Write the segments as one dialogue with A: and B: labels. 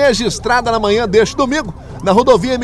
A: registrada na manhã deste domingo na rodovia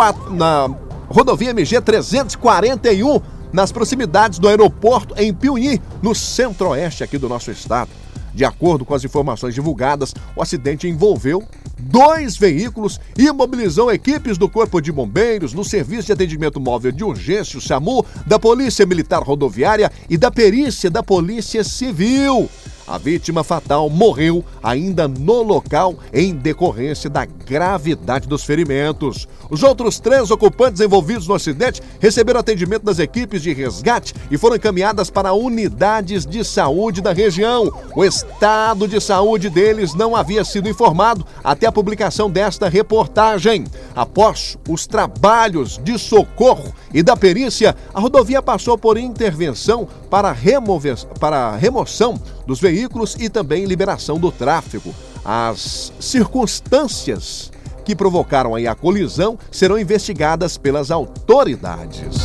A: MG 341, nas proximidades do aeroporto em Piuí, no centro-oeste aqui do nosso estado. De acordo com as informações divulgadas, o acidente envolveu 2 veículos e mobilizou equipes do Corpo de Bombeiros, no Serviço de Atendimento Móvel de Urgência, o SAMU, da Polícia Militar Rodoviária e da Perícia da Polícia Civil. A vítima fatal morreu ainda no local em decorrência da gravidade dos ferimentos. Os outros 3 ocupantes envolvidos no acidente receberam atendimento das equipes de resgate e foram encaminhadas para unidades de saúde da região. O estado de saúde deles não havia sido informado até a publicação desta reportagem. Após os trabalhos de socorro e da perícia, a rodovia passou por intervenção para remoção dos veículos e também liberação do tráfego. As circunstâncias que provocaram aí a colisão serão investigadas pelas autoridades.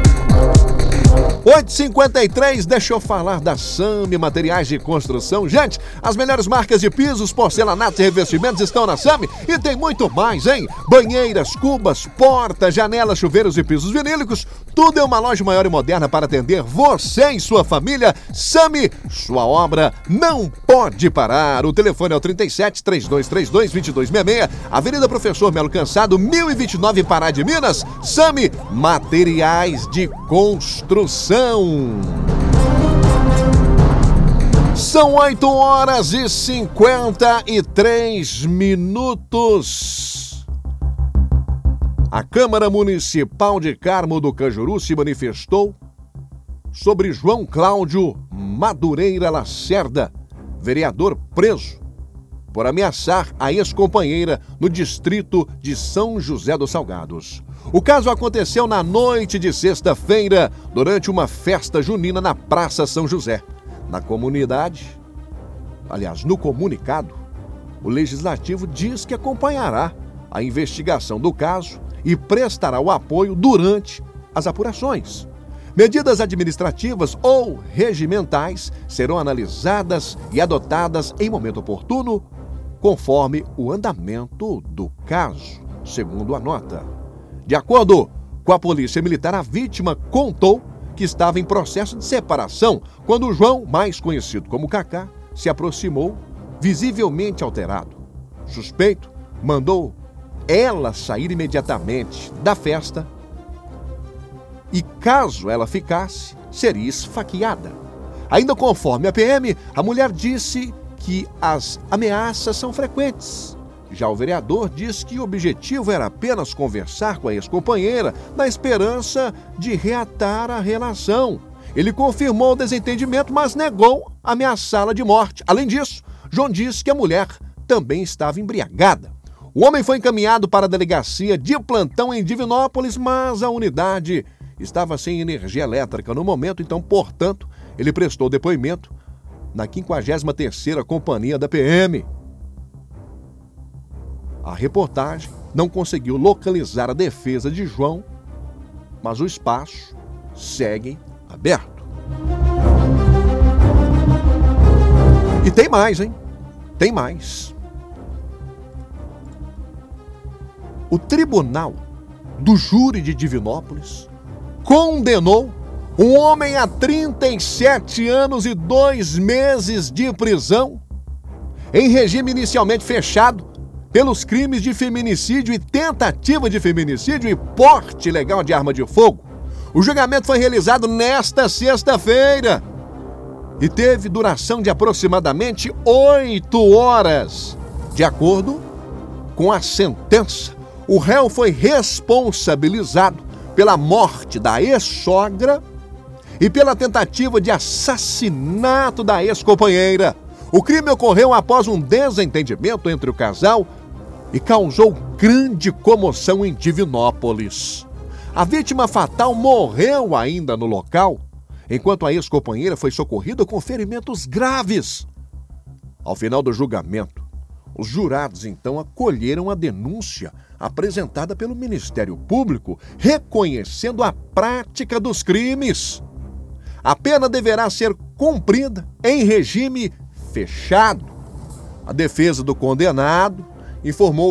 A: 8h53, deixa eu falar da Sami Materiais de Construção. Gente, as melhores marcas de pisos, porcelanatos e revestimentos estão na Sami e tem muito mais, hein? Banheiras, cubas, portas, janelas, chuveiros e pisos vinílicos. Tudo é uma loja maior e moderna para atender você e sua família. Sami, sua obra não pode parar. O telefone é o 37-3232-2266, Avenida Professor Melo Cansado, 1029, Pará de Minas. Sami Materiais de Construção. São 8h53. A Câmara Municipal de Carmo do Cajuru se manifestou sobre João Cláudio Madureira Lacerda, vereador preso por ameaçar a ex-companheira no distrito de São José dos Salgados. O caso aconteceu na noite de sexta-feira, durante uma festa junina na Praça São José. No comunicado, o Legislativo diz que acompanhará a investigação do caso e prestará o apoio durante as apurações. Medidas administrativas ou regimentais serão analisadas e adotadas em momento oportuno, conforme o andamento do caso, segundo a nota. De acordo com a Polícia Militar, a vítima contou que estava em processo de separação quando o João, mais conhecido como Cacá, se aproximou, visivelmente alterado. O suspeito mandou ela sair imediatamente da festa e, caso ela ficasse, seria esfaqueada. Ainda conforme a PM, a mulher disse que as ameaças são frequentes. Já o vereador diz que o objetivo era apenas conversar com a ex-companheira na esperança de reatar a relação. Ele confirmou o desentendimento, mas negou ameaçá-la de morte. Além disso, João disse que a mulher também estava embriagada. O homem foi encaminhado para a delegacia de plantão em Divinópolis, mas a unidade estava sem energia elétrica no momento, então, portanto, ele prestou depoimento na 53ª Companhia da PM. A reportagem não conseguiu localizar a defesa de João, mas o espaço segue aberto. E tem mais, hein? Tem mais. O Tribunal do Júri de Divinópolis condenou um homem a 37 anos e 2 meses de prisão, em regime inicialmente fechado, pelos crimes de feminicídio e tentativa de feminicídio e porte ilegal de arma de fogo. O julgamento foi realizado nesta sexta-feira e teve duração de aproximadamente 8 horas. De acordo com a sentença, o réu foi responsabilizado pela morte da ex-sogra e pela tentativa de assassinato da ex-companheira. O crime ocorreu após um desentendimento entre o casal e causou grande comoção em Divinópolis. A vítima fatal morreu ainda no local, enquanto a ex-companheira foi socorrida com ferimentos graves. Ao final do julgamento, os jurados então acolheram a denúncia apresentada pelo Ministério Público, reconhecendo a prática dos crimes. A pena deverá ser cumprida em regime fechado. A defesa do condenado informou